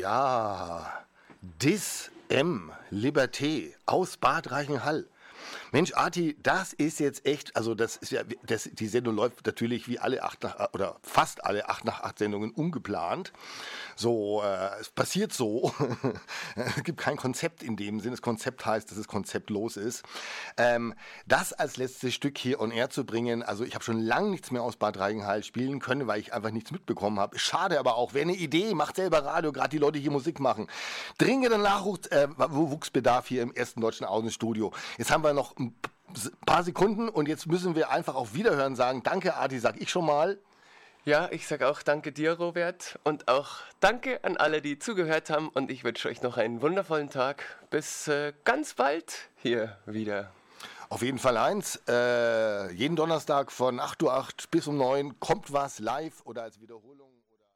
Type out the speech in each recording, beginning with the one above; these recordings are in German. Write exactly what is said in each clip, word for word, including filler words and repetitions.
Ja, Dis M. Liberté aus Bad Reichenhall. Mensch, Arti, das ist jetzt echt, also das ist ja, das, die Sendung läuft natürlich wie alle acht nach, oder fast alle acht nach acht Sendungen ungeplant. So, äh, es passiert so. Es gibt kein Konzept in dem Sinn. Das Konzept heißt, dass es konzeptlos ist. Ähm, das als letztes Stück hier on air zu bringen, also ich habe schon lange nichts mehr aus Bad Reichenhall spielen können, weil ich einfach nichts mitbekommen habe. Schade aber auch. Wer eine Idee macht, selber Radio, gerade die Leute hier Musik machen. Dringender Nachwuchsbedarf hier im ersten deutschen Außenstudio. Jetzt haben wir noch ein paar Sekunden und jetzt müssen wir einfach auf Wiederhören sagen. Danke, Arti, sag ich schon mal. Ja, ich sage auch danke dir, Robert, und auch danke an alle, die zugehört haben, und ich wünsche euch noch einen wundervollen Tag. Bis äh, ganz bald hier wieder. Auf jeden Fall eins, äh, jeden Donnerstag von acht Uhr acht bis um neun kommt was live oder als Wiederholung.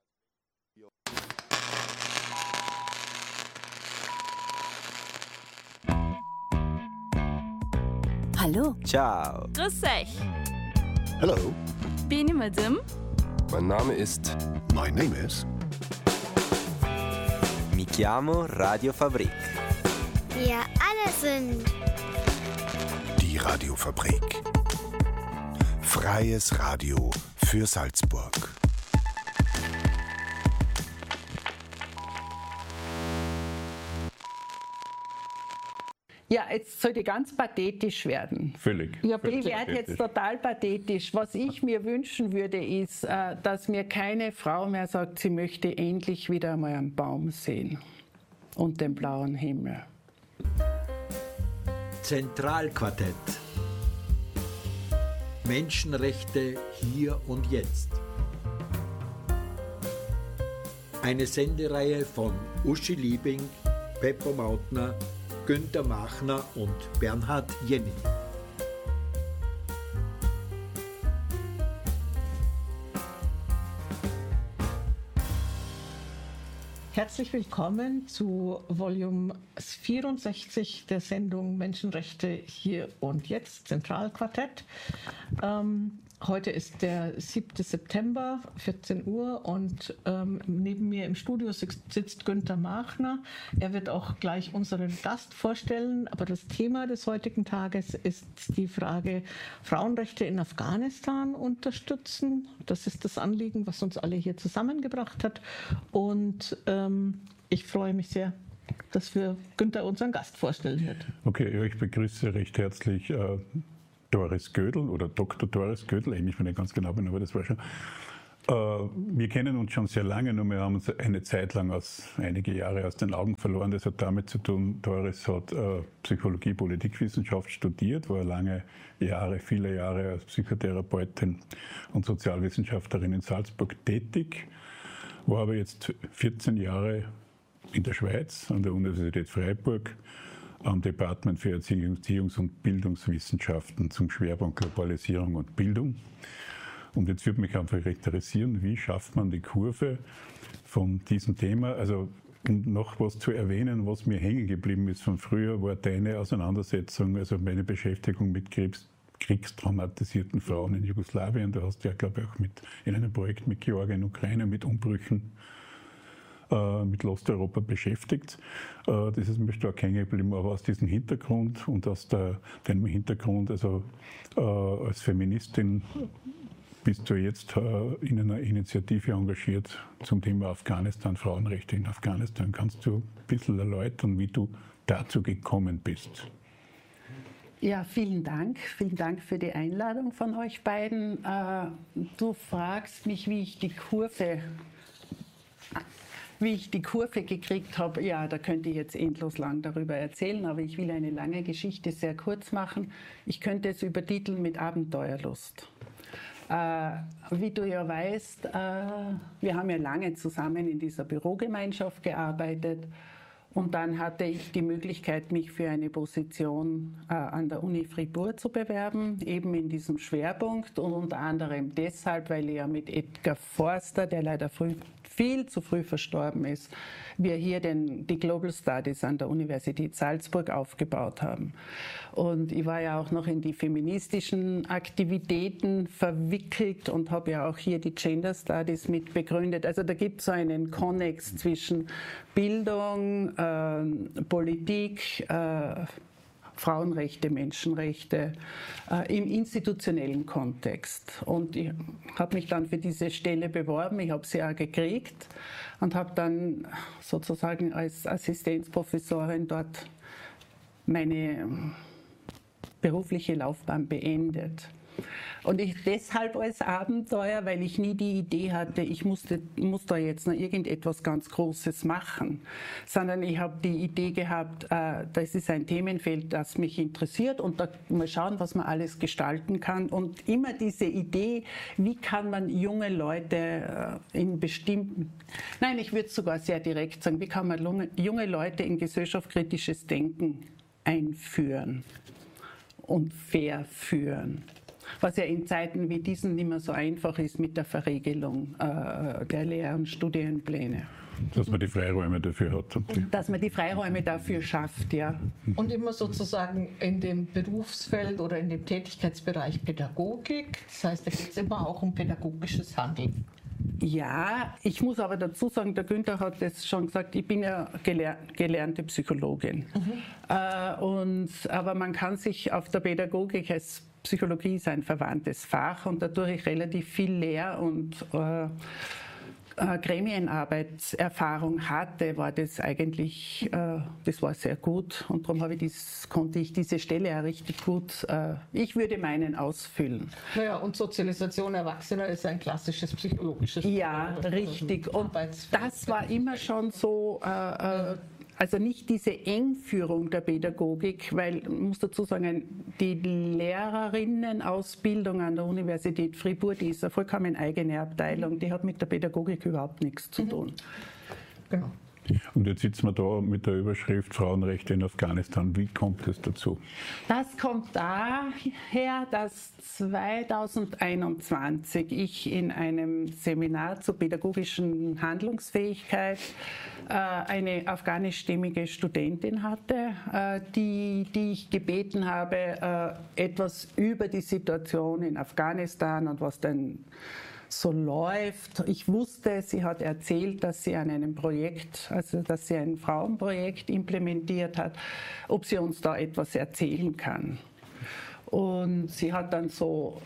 Hallo. Ciao. Grüß euch. Hallo. Bin ich mit dem? Mein Name ist... My name is... Mi chiamo Radio Fabrik. Wir alle sind... Die Radiofabrik. Freies Radio für Salzburg. Ja, jetzt sollte ganz pathetisch werden. Völlig. Ja, völlig ich werde pathetisch. jetzt total pathetisch. Was ich mir wünschen würde, ist, äh, dass mir keine Frau mehr sagt, sie möchte endlich wieder einmal einen Baum sehen und den blauen Himmel. Zentralquartett. Menschenrechte hier und jetzt. Eine Sendereihe von Uschi Liebing, Beppo Mautner, Günther Machner und Bernhard Jenny. Herzlich willkommen zu Volume vierundsechzig der Sendung Menschenrechte hier und jetzt, Zentralquartett. Ähm, heute ist der siebte September, vierzehn Uhr, und ähm, neben mir im Studio sitzt Günther Machner. Er wird auch gleich unseren Gast vorstellen, aber das Thema des heutigen Tages ist die Frage, Frauenrechte in Afghanistan unterstützen. Das ist das Anliegen, was uns alle hier zusammengebracht hat, und ähm, ich freue mich sehr, dass wir Günther unseren Gast vorstellen wird. Okay, ja, ich begrüße recht herzlich äh, Doris Gödel oder Doktor Doris Gödel, ich bin nicht ganz genau bin, aber das war schon. Äh, wir kennen uns schon sehr lange, nur wir haben uns eine Zeit lang, aus, einige Jahre aus den Augen verloren. Das hat damit zu tun, Doris hat äh, Psychologie, Politikwissenschaft studiert, war lange Jahre, viele Jahre als Psychotherapeutin und Sozialwissenschaftlerin in Salzburg tätig, war aber jetzt vierzehn Jahre in der Schweiz an der Universität Freiburg am Department für Erziehungs- und Bildungswissenschaften zum Schwerpunkt Globalisierung und Bildung. Und jetzt würde mich einfach interessieren, wie schafft man die Kurve von diesem Thema? Also, um noch was zu erwähnen, was mir hängen geblieben ist von früher, war deine Auseinandersetzung, also meine Beschäftigung mit Krebs, kriegstraumatisierten Frauen in Jugoslawien. Da hast du ja, glaube ich, auch mit, in einem Projekt mit Georgien, Ukraine, mit Umbrüchen mit Lost Europa beschäftigt. Das ist mir stark hängen geblieben, aber aus diesem Hintergrund und aus der, dem Hintergrund, also äh, als Feministin bist du jetzt äh, in einer Initiative engagiert zum Thema Afghanistan, Frauenrechte in Afghanistan. Kannst du ein bisschen erläutern, wie du dazu gekommen bist? Ja, vielen Dank. Vielen Dank für die Einladung von euch beiden. Äh, du fragst mich, wie ich die Kurve Wie ich die Kurve gekriegt habe, ja, da könnte ich jetzt endlos lang darüber erzählen, aber ich will eine lange Geschichte sehr kurz machen. Ich könnte es übertiteln mit Abenteuerlust. Äh, wie du ja weißt, äh, wir haben ja lange zusammen in dieser Bürogemeinschaft gearbeitet, und dann hatte ich die Möglichkeit, mich für eine Position äh, an der Uni Fribourg zu bewerben, eben in diesem Schwerpunkt, und unter anderem deshalb, weil ich ja mit Edgar Forster, der leider früh viel zu früh verstorben ist, wir hier den, die Global Studies an der Universität Salzburg aufgebaut haben. Und ich war ja auch noch in die feministischen Aktivitäten verwickelt und habe ja auch hier die Gender Studies mit begründet. Also da gibt es so einen Konnex zwischen Bildung, äh, Politik, äh, Frauenrechte, Menschenrechte äh, im institutionellen Kontext. Und ich habe mich dann für diese Stelle beworben, ich habe sie auch gekriegt und habe dann sozusagen als Assistenzprofessorin dort meine berufliche Laufbahn beendet. Und ich deshalb als Abenteuer, weil ich nie die Idee hatte, ich musste, muss da jetzt noch irgendetwas ganz Großes machen, sondern ich habe die Idee gehabt, äh, das ist ein Themenfeld, das mich interessiert und da mal schauen, was man alles gestalten kann. Und immer diese Idee, wie kann man junge Leute äh, in bestimmten, nein, ich würde sogar sehr direkt sagen, wie kann man junge, junge Leute in gesellschaftskritisches Denken einführen und verführen. Was ja in Zeiten wie diesen nicht mehr so einfach ist mit der Verregelung äh, der Lehr- und Studienpläne. Dass man die Freiräume dafür hat. Dass man die Freiräume dafür schafft, ja. Und immer sozusagen in dem Berufsfeld oder in dem Tätigkeitsbereich Pädagogik. Das heißt, da geht es immer auch um pädagogisches Handeln. Ja, ich muss aber dazu sagen, der Günther hat es schon gesagt, ich bin ja gelehr gelernte Psychologin. Mhm. Äh, und, aber man kann sich auf der Pädagogik als Psychologie ist ein verwandtes Fach und dadurch ich relativ viel Lehr- und äh, äh, Gremienarbeitserfahrung hatte, war das eigentlich, äh, das war sehr gut und darum habe ich dies, konnte ich diese Stelle ja richtig gut, äh, ich würde meinen, ausfüllen. Naja, und Sozialisation Erwachsener ist ein klassisches psychologisches Ja, Problem. Richtig. Und das war immer schon so, äh, äh, also nicht diese Engführung der Pädagogik, weil, ich muss dazu sagen, die Lehrerinnenausbildung an der Universität Fribourg, die ist eine vollkommen eigene Abteilung, die hat mit der Pädagogik überhaupt nichts zu tun. Genau. Und jetzt sitzen wir da mit der Überschrift Frauenrechte in Afghanistan. Wie kommt es dazu? Das kommt daher, dass zweitausendeinundzwanzig ich in einem Seminar zur pädagogischen Handlungsfähigkeit äh, eine afghanischstämmige Studentin hatte, äh, die, die ich gebeten habe, äh, etwas über die Situation in Afghanistan und was denn so läuft. Ich wusste, sie hat erzählt, dass sie an einem Projekt, also dass sie ein Frauenprojekt implementiert hat, ob sie uns da etwas erzählen kann. Und sie hat dann so,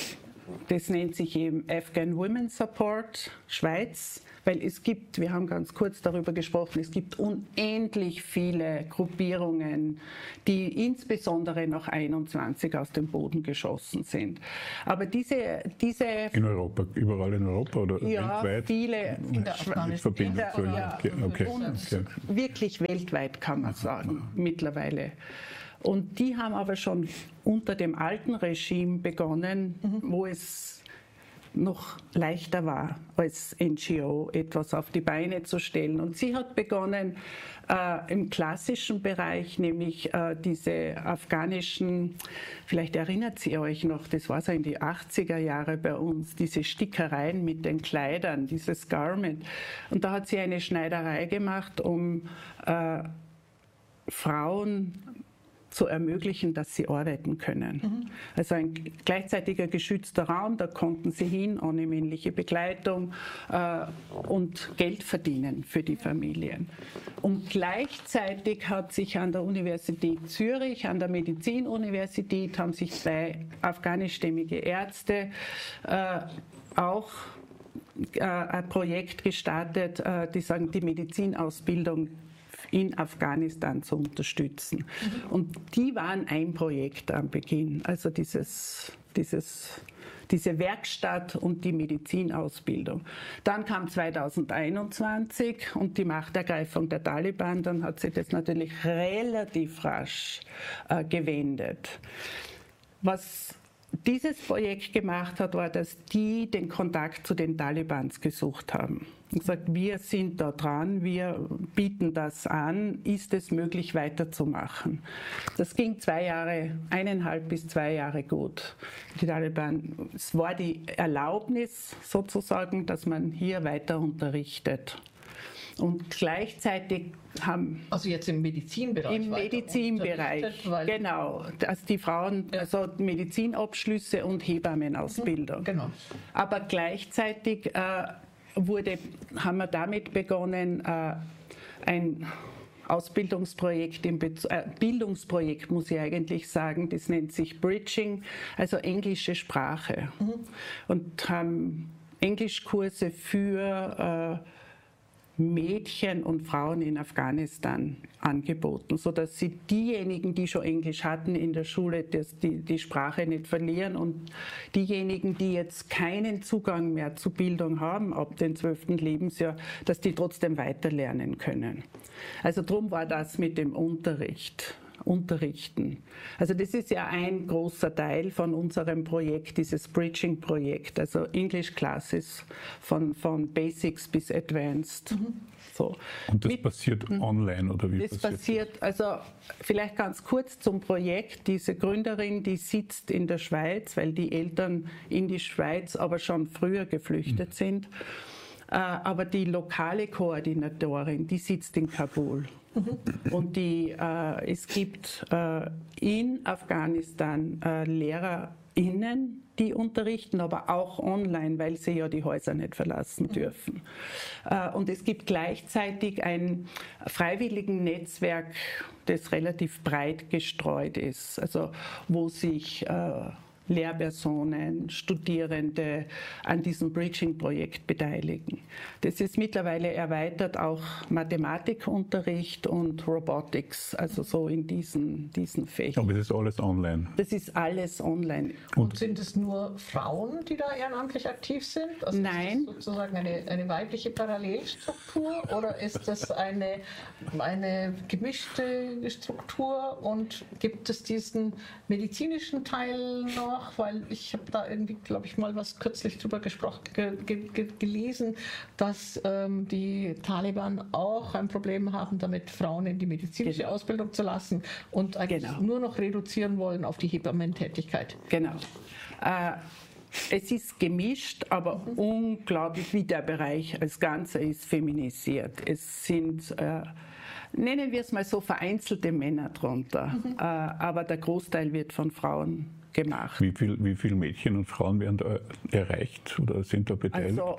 das nennt sich eben Afghan Women Support Schweiz, weil es gibt, wir haben ganz kurz darüber gesprochen, es gibt unendlich viele Gruppierungen, die insbesondere nach einundzwanzig aus dem Boden geschossen sind. Aber diese... diese in Europa, überall in Europa oder ja, weltweit? Viele in der Afghanistan. In der, ja, okay, okay, und okay. Wirklich weltweit, kann man sagen, mittlerweile. Und die haben aber schon unter dem alten Regime begonnen, mhm. wo es noch leichter war, als N G O etwas auf die Beine zu stellen. Und sie hat begonnen äh, im klassischen Bereich, nämlich äh, diese afghanischen, vielleicht erinnert Sie euch noch, das war so in die achtziger Jahre bei uns, diese Stickereien mit den Kleidern, dieses Garment. Und da hat sie eine Schneiderei gemacht, um äh, Frauen zu ermöglichen, dass sie arbeiten können. Mhm. Also ein gleichzeitiger geschützter Raum, da konnten sie hin, ohne männliche Begleitung äh, und Geld verdienen für die Familien. Und gleichzeitig hat sich an der Universität Zürich, an der Medizinuniversität, haben sich zwei afghanischstämmige Ärzte äh, auch äh, ein Projekt gestartet, äh, die sagen, die Medizinausbildung in Afghanistan zu unterstützen. Mhm. Und die waren ein Projekt am Beginn, also dieses, dieses, diese Werkstatt und die Medizinausbildung. Dann kam zweitausendeinundzwanzig und die Machtergreifung der Taliban, dann hat sich das natürlich relativ rasch äh, gewendet. Was dieses Projekt gemacht hat, war, dass die den Kontakt zu den Talibans gesucht haben. Und gesagt, wir sind da dran, wir bieten das an, ist es möglich weiterzumachen. Das ging zwei Jahre, eineinhalb bis zwei Jahre gut. Die Taliban, es war die Erlaubnis sozusagen, dass man hier weiter unterrichtet. Und gleichzeitig haben... Also jetzt im Medizinbereich. Im Medizinbereich, genau. Dass die Frauen, ja. also Medizinabschlüsse und Hebammenausbildung. Mhm, genau. Aber gleichzeitig äh, wurde, haben wir damit begonnen, äh, ein Ausbildungsprojekt, im Bez- äh, Bildungsprojekt muss ich eigentlich sagen, das nennt sich Bridging, also englische Sprache. Mhm. Und haben Englischkurse für... Äh, Mädchen und Frauen in Afghanistan angeboten, sodass sie diejenigen, die schon Englisch hatten in der Schule, das, die, die Sprache nicht verlieren und diejenigen, die jetzt keinen Zugang mehr zu Bildung haben ab dem zwölften Lebensjahr, dass die trotzdem weiterlernen können. Also darum war das mit dem Unterricht. Unterrichten. Also das ist ja ein großer Teil von unserem Projekt, dieses Bridging-Projekt, also English Classes von, von Basics bis Advanced. Mhm. So. Und das Mit, passiert online oder wie das passiert passiert? Das? Also vielleicht ganz kurz zum Projekt. Diese Gründerin, die sitzt in der Schweiz, weil die Eltern in die Schweiz aber schon früher geflüchtet mhm. sind. Aber die lokale Koordinatorin, die sitzt in Kabul. Mhm. Und die, äh, es gibt äh, in Afghanistan äh, LehrerInnen, die unterrichten, aber auch online, weil sie ja die Häuser nicht verlassen dürfen. Äh, und es gibt gleichzeitig ein freiwilligen Netzwerk, das relativ breit gestreut ist, also wo sich äh, Lehrpersonen, Studierende an diesem Bridging-Projekt beteiligen. Das ist mittlerweile erweitert auch Mathematikunterricht und Robotics, also so in diesen, diesen Fächern. Aber das ist alles online? Das ist alles online. Und, und sind es nur Frauen, die da ehrenamtlich aktiv sind? Also Nein. Ist das sozusagen eine, eine weibliche Parallelstruktur oder ist das eine, eine gemischte Struktur und gibt es diesen medizinischen Teil noch? Weil ich habe da irgendwie, glaube ich, mal was kürzlich drüber gesprochen, ge, ge, gelesen, dass ähm, die Taliban auch ein Problem haben, damit Frauen in die medizinische genau. Ausbildung zu lassen und eigentlich genau. nur noch reduzieren wollen auf die Hebammentätigkeit. Genau. Äh, es ist gemischt, aber mhm. unglaublich, wie der Bereich als Ganzer ist feminisiert. Es sind äh, nennen wir es mal so vereinzelte Männer drunter, mhm. äh, aber der Großteil wird von Frauen gemacht. Wie viel, wie viele Mädchen und Frauen werden da erreicht oder sind da beteiligt? Also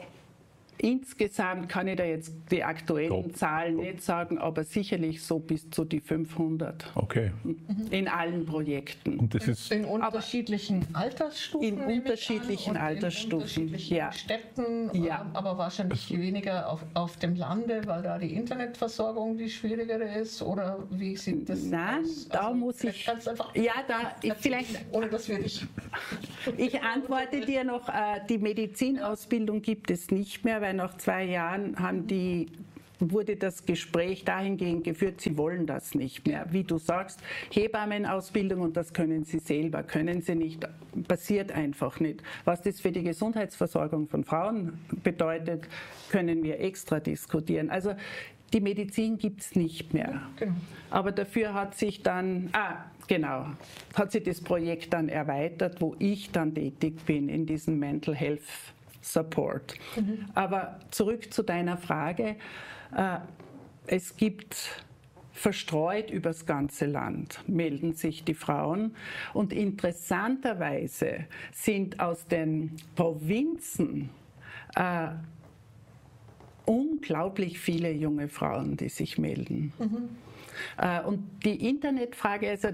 insgesamt kann ich da jetzt die aktuellen Top. Zahlen Top. nicht sagen, aber sicherlich so bis zu die fünfhundert. Okay. In allen Projekten. Und das ist in unterschiedlichen Altersstufen? In unterschiedlichen Altersstufen, in unterschiedlichen ja. Städten, ja. aber wahrscheinlich weniger auf, auf dem Lande, weil da die Internetversorgung die schwierigere ist? Oder wie sieht das Nein, aus? da also muss ich... Ganz einfach, ja, da ich vielleicht... Ohne das würde ich... Ich antworte dir noch, äh, die Medizinausbildung gibt es nicht mehr, weil nach zwei Jahren haben die, wurde das Gespräch dahingehend geführt, sie wollen das nicht mehr. Wie du sagst, Hebammenausbildung, und das können sie selber, können sie nicht, passiert einfach nicht. Was das für die Gesundheitsversorgung von Frauen bedeutet, können wir extra diskutieren. Also die Medizin gibt es nicht mehr. Genau. Aber dafür hat sich dann, ah, genau, hat sich das Projekt dann erweitert, wo ich dann tätig bin in diesem Mental Health Support. Mhm. Aber zurück zu deiner Frage. Äh, es gibt verstreut übers ganze Land, melden sich die Frauen. Und interessanterweise sind aus den Provinzen äh, unglaublich viele junge Frauen, die sich melden. Mhm. Äh, und die Internetfrage, also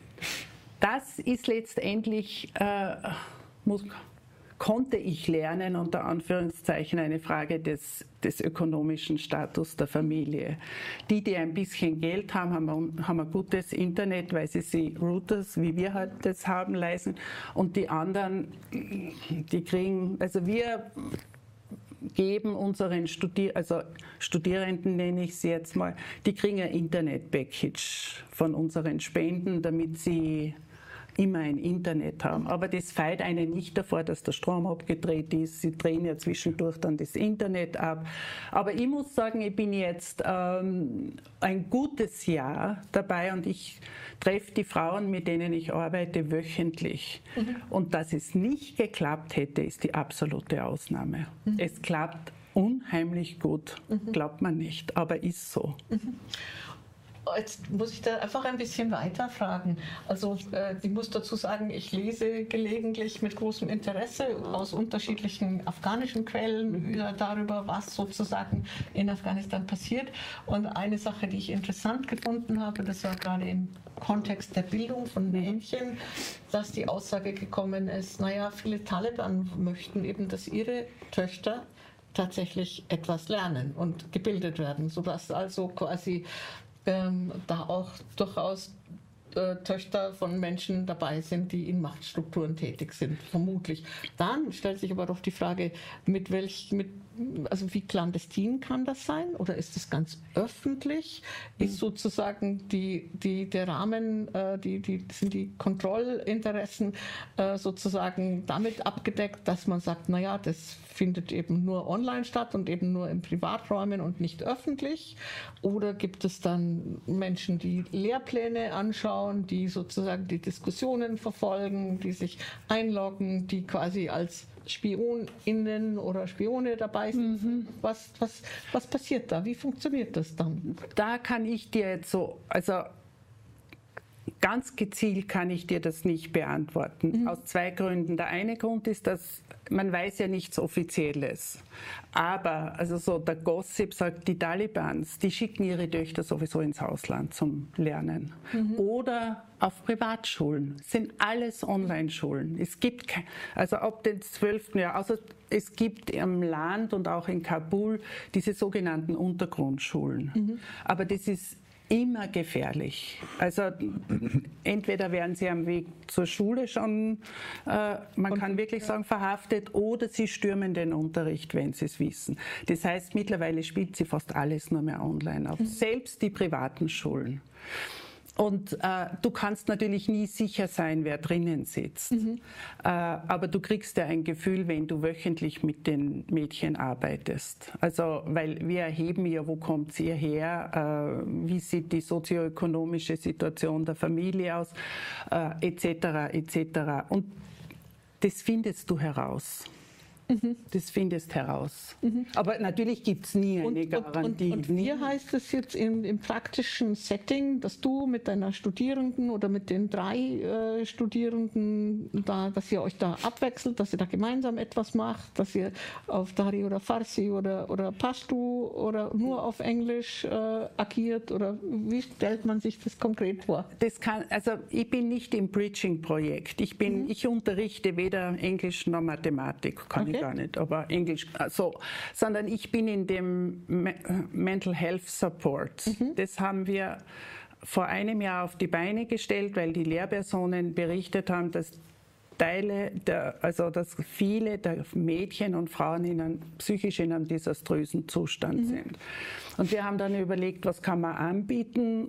das ist letztendlich, äh, muss, konnte ich lernen, unter Anführungszeichen, eine Frage des, des ökonomischen Status der Familie. Die, die ein bisschen Geld haben, haben, haben ein gutes Internet, weil sie sich Routers, wie wir halt das haben, leisten. Und die anderen, die kriegen, also wir geben unseren Studier also Studierenden, nenne ich sie jetzt mal, die kriegen ein Internet-Package von unseren Spenden, damit sie immer ein Internet haben. Aber das feit einen nicht davor, dass der Strom abgedreht ist. Sie drehen ja zwischendurch dann das Internet ab. Aber ich muss sagen, ich bin jetzt ähm, ein gutes Jahr dabei und ich treffe die Frauen, mit denen ich arbeite, wöchentlich. Mhm. Und dass es nicht geklappt hätte, ist die absolute Ausnahme. Mhm. Es klappt unheimlich gut, mhm. glaubt man nicht, aber ist so. Mhm. Jetzt muss ich da einfach ein bisschen weiter fragen. Also äh, ich muss dazu sagen, ich lese gelegentlich mit großem Interesse aus unterschiedlichen afghanischen Quellen äh, darüber, was sozusagen in Afghanistan passiert. Und eine Sache, die ich interessant gefunden habe, das war gerade im Kontext der Bildung von Mädchen, dass die Aussage gekommen ist, naja, viele Taliban möchten eben, dass ihre Töchter tatsächlich etwas lernen und gebildet werden, sodass also quasi Ähm, da auch durchaus äh, Töchter von Menschen dabei sind, die in Machtstrukturen tätig sind, vermutlich. Dann stellt sich aber doch die Frage, mit welch, mit, also wie clandestin kann das sein? Oder ist das ganz öffentlich? Ist sozusagen die, die, der Rahmen, äh, die, die, sind die Kontrollinteressen äh, sozusagen damit abgedeckt, dass man sagt, naja, das findet eben nur online statt und eben nur in Privaträumen und nicht öffentlich? Oder gibt es dann Menschen, die Lehrpläne anschauen, die sozusagen die Diskussionen verfolgen, die sich einloggen, die quasi als SpionInnen oder Spione dabei sind? Mhm. Was, was, was passiert da? Wie funktioniert das dann? Da kann ich dir jetzt so, also ganz gezielt kann ich dir das nicht beantworten, mhm. aus zwei Gründen. Der eine Grund ist, dass man weiß ja nichts Offizielles. Aber, also so der Gossip sagt, die Talibans, die schicken ihre Töchter sowieso ins Ausland zum Lernen. Mhm. Oder auf Privatschulen. Das sind alles Online-Schulen. Es gibt kein, also ab dem zwölften Jahr, also es gibt im Land und auch in Kabul diese sogenannten Untergrundschulen. Mhm. Aber das ist immer gefährlich. Also entweder werden sie am Weg zur Schule schon, äh, man kann wirklich sagen, verhaftet, oder sie stürmen den Unterricht, wenn sie es wissen. Das heißt, mittlerweile spielt sie fast alles nur mehr online auf, mhm. selbst die privaten Schulen. Und äh, du kannst natürlich nie sicher sein, wer drinnen sitzt. Mhm. Äh, aber du kriegst ja ein Gefühl, wenn du wöchentlich mit den Mädchen arbeitest. Also, weil wir erheben ja, wo kommt sie her, äh, wie sieht die sozioökonomische Situation der Familie aus, äh, et cetera et cetera. Und das findest du heraus. Mhm. Das findest heraus. Mhm. Aber natürlich gibt es nie eine und, Garantie. Und, und, und wie heißt es jetzt im, im praktischen Setting, dass du mit deiner Studierenden oder mit den drei äh, Studierenden, da, dass ihr euch da abwechselt, dass ihr da gemeinsam etwas macht, dass ihr auf Dari oder Farsi oder, oder Pashto oder nur auf Englisch äh, agiert? Oder wie stellt man sich das konkret vor? Das kann, also ich bin nicht im Bridging-Projekt. Ich, bin, mhm. ich unterrichte weder Englisch noch Mathematik. Kann okay. ich gar nicht, aber Englisch, so, sondern ich bin in dem Mental Health Support. Mhm. Das haben wir vor einem Jahr auf die Beine gestellt, weil die Lehrpersonen berichtet haben, dass Teile, der, also dass viele der Mädchen und Frauen in einem, psychisch in einem desaströsen Zustand mhm. sind. Und wir haben dann überlegt, was kann man anbieten?